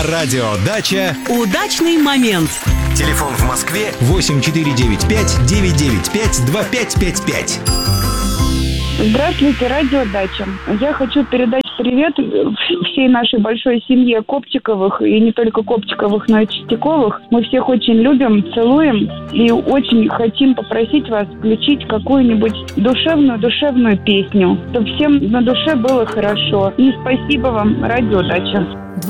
Радио Дача. Удачный момент. Телефон в Москве 8495-995-2555. Здравствуйте, Радио Дача. Я хочу передать привет всей нашей большой семье Коптиковых, и не только Коптиковых, но и Чистяковых. Мы всех очень любим, целуем и очень хотим попросить вас включить какую-нибудь душевную песню, чтобы всем на душе было хорошо. И спасибо вам, Радио Дача.